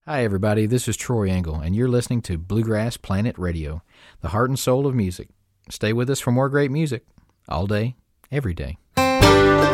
Hi, everybody. This is Troy Engel, and you're listening to Bluegrass Planet Radio, the heart and soul of music. Stay with us for more great music, all day, every day.